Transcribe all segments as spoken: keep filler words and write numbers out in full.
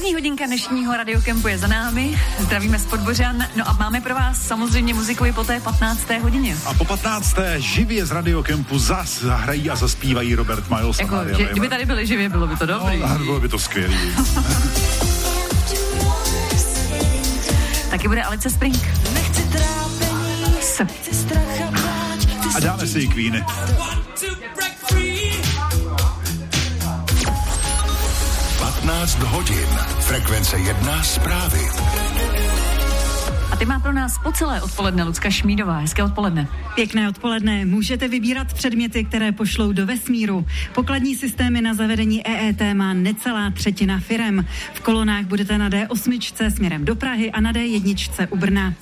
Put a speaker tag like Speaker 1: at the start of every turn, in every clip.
Speaker 1: První hodinka dnešního radiokempu je za námi. Zdravíme z Podbořan. No a máme pro vás samozřejmě muziku i po té patnácté hodině.
Speaker 2: A po patnácté živě z radiokempu zas zahrají a zaspívají Robert Miles.
Speaker 1: Jako, že, kdyby tady byli živě, bylo by to dobrý.
Speaker 2: No, bylo by to skvělý.
Speaker 1: Taky bude Alice Spring. S.
Speaker 2: A dáme si i Queeny.
Speaker 3: patnáct hodin. Frekvence jedna zprávy.
Speaker 1: A ty má pro nás po celé odpoledne Lucka Šmídová. Hezké odpoledne.
Speaker 4: Pěkné odpoledne. Můžete vybírat předměty, které pošlou do vesmíru. Pokladní systémy na zavedení E E T má necelá třetina firem. V kolonách budete na D osm směrem do Prahy a na D jedna u Brna.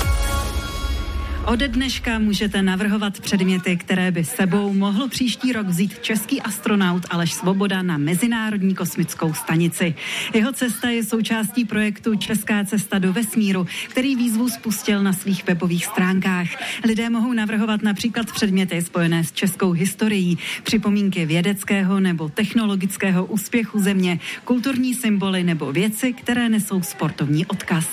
Speaker 4: Ode dneška můžete navrhovat předměty, které by sebou mohl příští rok vzít český astronaut Aleš Svoboda na Mezinárodní kosmickou stanici. Jeho cesta je součástí projektu Česká cesta do vesmíru, který výzvu spustil na svých webových stránkách. Lidé mohou navrhovat například předměty spojené s českou historií, připomínky vědeckého nebo technologického úspěchu země, kulturní symboly nebo věci, které nesou sportovní odkaz.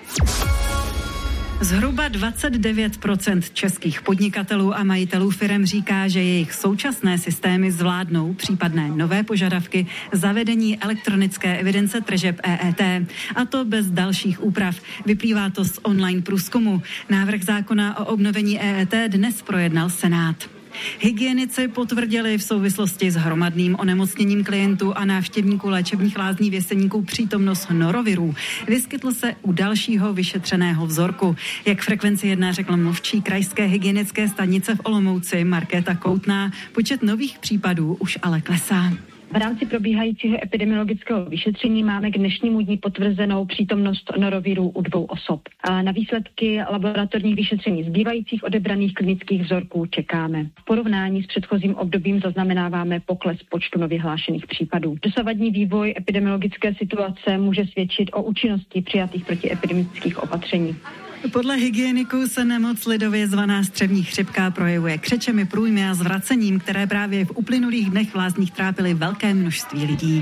Speaker 4: Zhruba dvacet devět procent českých podnikatelů a majitelů firem říká, že jejich současné systémy zvládnou případné nové požadavky zavedení elektronické evidence tržeb E E T. A to bez dalších úprav. Vyplývá to z online průzkumu. Návrh zákona o obnovení E E T dnes projednal Senát. Hygienici potvrdili v souvislosti s hromadným onemocněním klientů a návštěvníků léčebných lázní v Jeseníku přítomnost norovirů. Vyskytl se u dalšího vyšetřeného vzorku. Jak Frekvenci jedna řekl mluvčí krajské hygienické stanice v Olomouci Markéta Koutná, počet nových případů už ale klesá.
Speaker 5: V rámci probíhajícího epidemiologického vyšetření máme k dnešnímu dni potvrzenou přítomnost norovirů u dvou osob. A na výsledky laboratorních vyšetření zbývajících odebraných klinických vzorků čekáme. V porovnání s předchozím obdobím zaznamenáváme pokles počtu nově hlášených případů. Dosavadní vývoj epidemiologické situace může svědčit o účinnosti přijatých protiepidemických opatření.
Speaker 4: Podle hygieniků se nemoc lidově zvaná střevní chřipka projevuje křečemi, průjmy a zvracením, které právě v uplynulých dnech v lázních trápily velké množství lidí.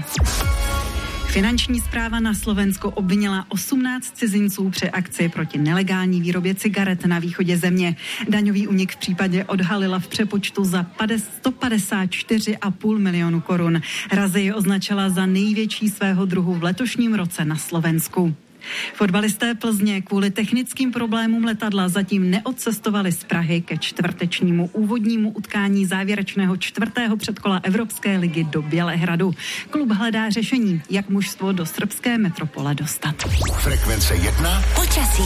Speaker 4: Finanční správa na Slovensku obvinila osmnáct cizinců při akci proti nelegální výrobě cigaret na východě země. Daňový únik v případě odhalila v přepočtu za sto padesát čtyři a půl milionu korun. Razy ji označila za největší svého druhu v letošním roce na Slovensku. Fotbalisté Plzně kvůli technickým problémům letadla zatím neodcestovali z Prahy ke čtvrtečnímu úvodnímu utkání závěrečného čtvrtého předkola Evropské ligy do Bělehradu. Klub hledá řešení, jak mužstvo do srbské metropole dostat.
Speaker 3: Frekvence jedna.
Speaker 4: Počasí.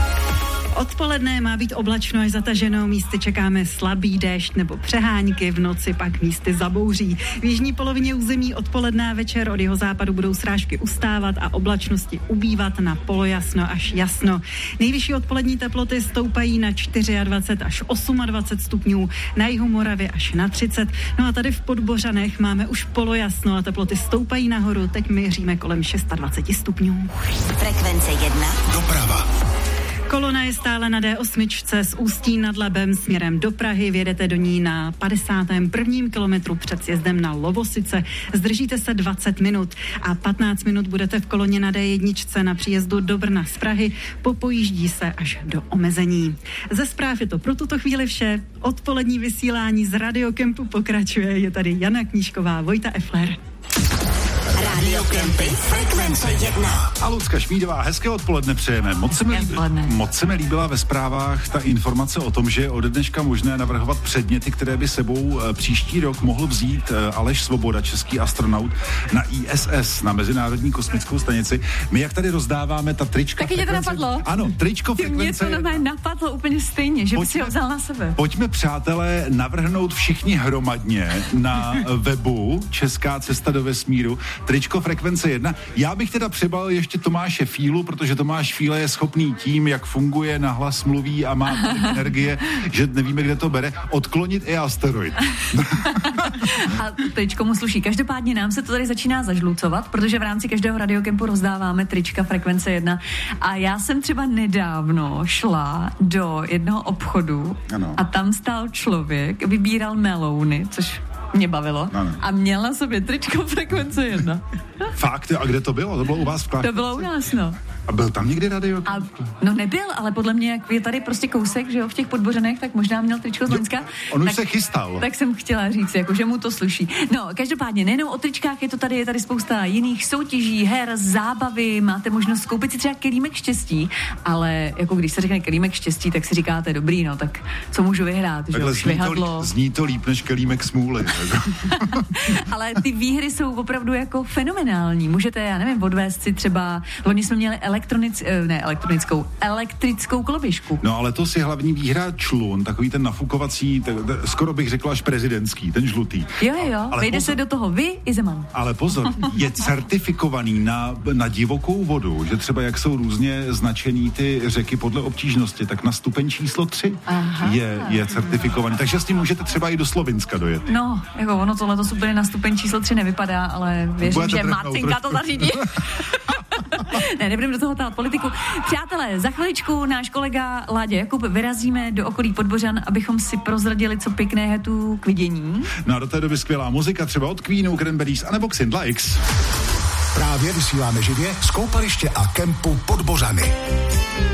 Speaker 4: Odpoledne má být oblačno až zataženo, místy čekáme slabý déšť nebo přehánky, v noci pak místy zabouří. V jižní polovině území odpoledne a večer od jeho západu budou srážky ustávat a oblačnosti ubývat na polojasno až jasno. Nejvyšší odpolední teploty stoupají na dvacet čtyři až dvacet osm stupňů, na jihu Moravy až na třicet. No a tady v Podbořanech máme už polojasno a teploty stoupají nahoru, teď měříme kolem dvacet šest stupňů.
Speaker 3: Frekvence jedna. Doprava.
Speaker 4: Kolona je stále na D osm z Ústí nad Labem směrem do Prahy. Vjedete do ní na padesátém prvním kilometru před sjezdem na Lovosice. Zdržíte se dvacet minut a patnáct minut budete v koloně na D jedna na příjezdu do Brna z Prahy. Popojíždí se až do omezení. Ze zpráv je to pro tuto chvíli vše. Odpolední vysílání z Radiokempu pokračuje. Je tady Jana Knížková, Vojta Efler.
Speaker 3: Radiokempy Frekvence jedna.
Speaker 2: A Lucka Šmídová, hezké odpoledne přejeme. Moc se, mi líbila, moc se mi líbila ve zprávách ta informace o tom, že je ode dneška možné navrhovat předměty, které by sebou příští rok mohl vzít Aleš Svoboda, český astronaut, na I S S, na Mezinárodní kosmickou stanici. My jak tady rozdáváme ta trička.
Speaker 1: Taky tě to napadlo?
Speaker 2: Ano, tričko Frekvence.
Speaker 1: Mě to napadlo úplně stejně, že by si ho vzal na sebe.
Speaker 2: Pojďme, přátelé, navrhnout všichni hromadně na webu Česká cesta do vesmíru tričko Frekvence jedna. Já bych teda přebal ještě Tomáše Fílu, protože Tomáš Fíle je schopný tím, jak funguje, nahlas mluví a má energie, že nevíme, kde to bere, odklonit i asteroid.
Speaker 1: A tričko mu sluší. Každopádně nám se to tady začíná zažlucovat, protože v rámci každého radiokempu rozdáváme trička Frekvence jedna. A já jsem třeba nedávno šla do jednoho obchodu ano. a tam stál člověk, vybíral melouny, což mě bavilo.
Speaker 2: Ano.
Speaker 1: A měl na sobě tričko Frekvence jedna.
Speaker 2: Fakt? A kde to bylo? To bylo u vás v Klávě?
Speaker 1: To bylo u nás, no.
Speaker 2: A byl tam někdy radio?
Speaker 1: A, no nebyl, ale podle mě, jak je tady prostě kousek, že jo, v těch Podbořenech, tak možná měl tričko z Loňska.
Speaker 2: On už
Speaker 1: tak,
Speaker 2: se chystal.
Speaker 1: Tak jsem chtěla říct, jako, že mu to sluší. No, každopádně, nejenom o tričkách, je to tady, je tady spousta jiných soutěží, her, zábavy, máte možnost koupit si třeba kelímek štěstí, ale jako když se řekne kelímek štěstí, tak si říkáte, dobrý, no, tak co můžu vyhrát, že jo, švihadlo.
Speaker 2: Zní to líp než kelímek smůly.
Speaker 1: Ale ty výhry jsou opravdu jako fenomenální. Můžete, já nevím, odvést si třeba, loni jsme měli elektronic, ne elektronickou, elektrickou koloběžku.
Speaker 2: No ale to si hlavní výhra člun, takový ten nafukovací, t- t- skoro bych řekl až prezidentský, ten žlutý.
Speaker 1: Jo, jo, ale vejde pozor, se do toho vy i Zeman.
Speaker 2: Ale pozor, je certifikovaný na, na divokou vodu, že třeba jak jsou různě značený ty řeky podle obtížnosti, tak na stupeň číslo tři je, je certifikovaný. Takže s tím můžete třeba i do Slovinska dojet.
Speaker 1: No, jako ono tohle to úplně na stupeň číslo tři nevypadá, ale věřím, budete že Marcinka to zařídí. Ne, nebudeme do toho tát politiku. Přátelé, za chviličku náš kolega Láďa Jakub vyrazíme do okolí Podbořan, abychom si prozradili, co pěkné je tu k vidění.
Speaker 2: No a do té doby skvělá muzika, třeba od Queenu, Cranberries anebo Xindla X.
Speaker 3: Právě vysíláme živě z koupaliště a kempu Podbořany.